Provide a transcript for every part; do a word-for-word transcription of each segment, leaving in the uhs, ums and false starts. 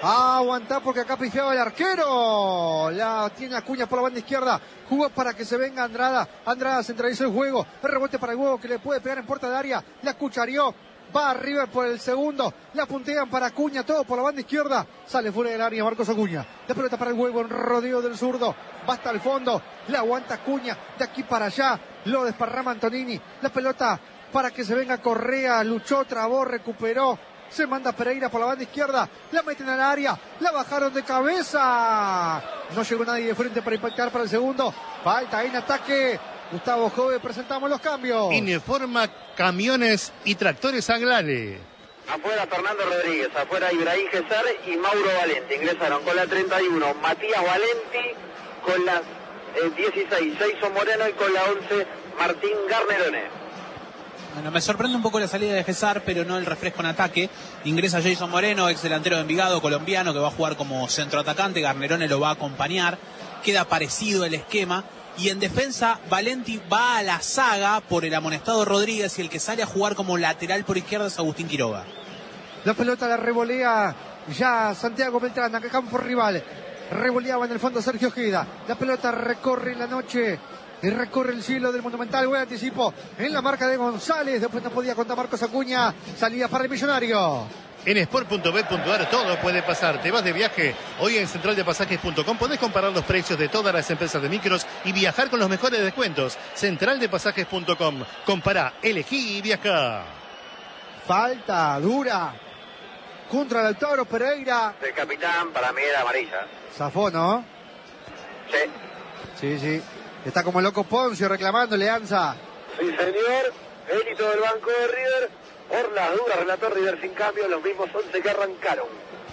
A aguantar porque acá pifiaba el arquero. La tiene Acuña por la banda izquierda. Jugó para que se venga Andrada. Andrada centralizó el juego. El rebote para el huevo que le puede pegar en puerta de área. La cucharió. Va a River por el segundo. La puntean para Acuña. Todo por la banda izquierda. Sale fuera del área Marcos Acuña. La pelota para el huevo en rodeo del zurdo. Va hasta el fondo. La aguanta Acuña. De aquí para allá. Lo desparrama Antonini. La pelota para que se venga Correa. Luchó, trabó, recuperó. Se manda Pereira por la banda izquierda. La meten al área. La bajaron de cabeza. No llegó nadie de frente para impactar para el segundo. Falta en ataque. Gustavo Jove, presentamos los cambios. Ineforma Camiones y Tractores Aglale. Afuera Fernando Rodríguez, afuera Ibrahim Gesar y Mauro Valenti. Ingresaron con la treinta y uno Matías Valenti, con la eh, dieciséis Jason Moreno y con la once Martín Garnerone. Bueno, me sorprende un poco la salida de Gesar, pero no el refresco en ataque. Ingresa Jason Moreno, ex delantero de Envigado, colombiano, que va a jugar como centroatacante. Garnerone lo va a acompañar. Queda parecido el esquema. Y en defensa, Valenti va a la saga por el amonestado Rodríguez y el que sale a jugar como lateral por izquierda es Agustín Quiroga. La pelota la revolea ya Santiago Beltrán, acá campo rival. Revoleaba en el fondo Sergio Ojeda. La pelota recorre la noche y recorre el cielo del Monumental. Buen anticipo en la marca de González. Después no podía contar Marcos Acuña. Salida para el Millonario. En sport punto bet punto ar todo puede pasar. Te vas de viaje. Hoy en central de pasajes punto com podés comparar los precios de todas las empresas de micros y viajar con los mejores descuentos. central de pasajes punto com. Compará, elegí y viajá. Falta dura contra Lautaro Pereira. El capitán para mí era amarilla. Zafó, ¿no? Sí. Sí, sí. Está como loco Poncio reclamando Leanza. Sí, señor. Él y todo el banco de River. Por las dudas, relató River sin cambio, los mismos once que arrancaron.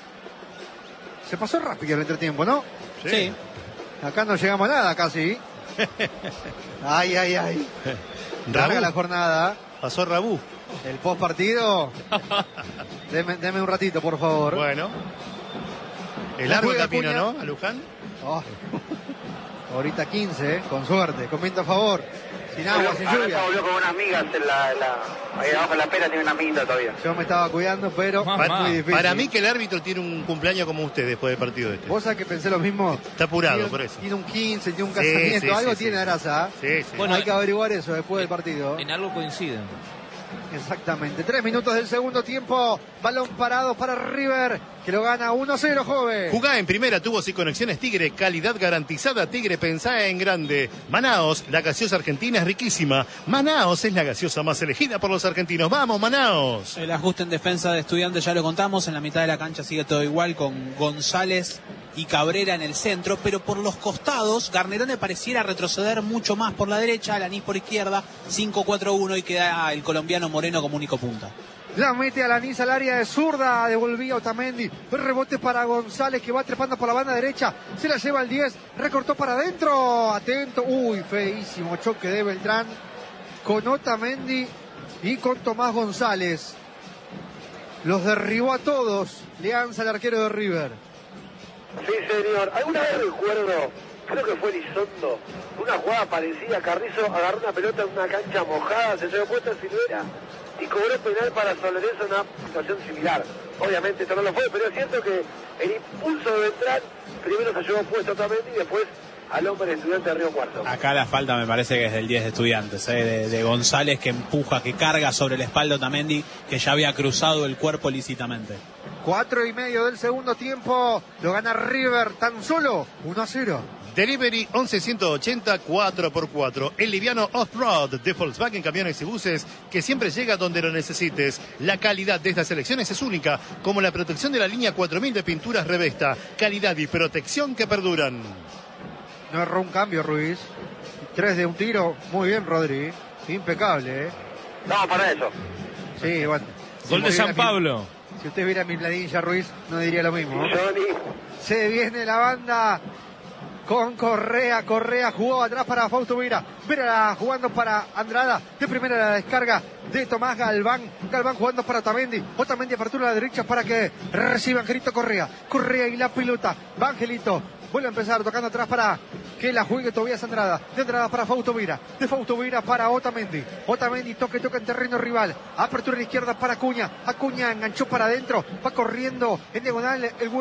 Se pasó rápido el entretiempo, ¿no? Sí. sí. Acá no llegamos a nada casi. Ay, ay, ay. Larga la jornada. Pasó Rabú. El post partido. deme, deme un ratito, por favor. Bueno. El largo camino, ¿no? A Luján. Oh. Ahorita quince, ¿eh? Con suerte. Con viento a favor. Sin agua, sin lluvia. Volvió con unas migas en la, la, ahí abajo en la pera, tiene una minta todavía. Yo me estaba cuidando, pero para, muy difícil. Para mí que el árbitro tiene un cumpleaños como usted después del partido este. ¿Vos sabés que pensé lo mismo? Está apurado, tiene, por eso. Tiene un quince, tiene un casamiento, sí, sí, algo sí, tiene sí. Grasa. Sí, sí. Bueno, hay que averiguar eso después del partido. En algo coinciden. Exactamente. Tres minutos del segundo tiempo. Balón parado para River, que lo gana uno a cero, joven. Jugá en primera, tubos y conexiones Tigre. Calidad garantizada. Tigre, pensá en grande. Manaos, la gaseosa argentina es riquísima. Manaos es la gaseosa más elegida por los argentinos. ¡Vamos, Manaos! El ajuste en defensa de Estudiantes ya lo contamos. En la mitad de la cancha sigue todo igual con González y Cabrera en el centro, pero por los costados Garnerone pareciera retroceder mucho más por la derecha, Alanís por izquierda, cinco cuatro uno y queda el colombiano Moreno como único punta. La mete Alanís al área de zurda, devolvía Otamendi, el rebote para González que va trepando por la banda derecha, se la lleva el diez, recortó para adentro, atento, uy, feísimo choque de Beltrán con Otamendi y con Tomás González. Los derribó a todos, Leanza, el arquero de River. Sí, señor. Alguna vez recuerdo, creo que fue Elizondo, una jugada parecida. Carrizo agarró una pelota en una cancha mojada, se llevó puesta en Silvera y cobró penal para San Lorenzo en una situación similar. Obviamente esto no lo fue, pero es cierto que el impulso de Beltrán primero se llevó puesto también y después al hombre Estudiante de Río Cuarto. Acá la falta me parece que es del diez de Estudiantes, ¿eh? de, de González, que empuja, que carga sobre la espalda Otamendi, que ya había cruzado el cuerpo lícitamente. Cuatro y medio del segundo tiempo, lo gana River tan solo uno a cero. Delivery once ciento ochenta cuatro por cuatro. El liviano off-road de Volkswagen Camiones y Buses que siempre llega donde lo necesites. La calidad de estas selecciones es única, como la protección de la línea cuatro mil de pinturas Revesta. Calidad y protección que perduran. No erró un cambio Ruiz. Tres de un tiro. Muy bien Rodri. Impecable, ¿eh? No, para eso. Sí, bueno. Gol de San Pablo. Si usted viera mi planilla, Ruiz, no diría lo mismo. Johnny. Se viene la banda con Correa. Correa jugó atrás para Fausto Vera. Vera jugando para Andrada. De primera la descarga de Tomás Galván. Galván jugando para Otamendi. Otamendi apertura a la derecha para que reciba Angelito Correa. Correa y la pelota. Va Angelito. Vuelve a empezar tocando atrás para que la juegue Tobías Andrada. De Andrada para Fausto Vera. De Fausto Vera para Otamendi. Otamendi toque, toca en terreno rival. Apertura a la izquierda para Acuña. Acuña enganchó para adentro. Va corriendo en diagonal el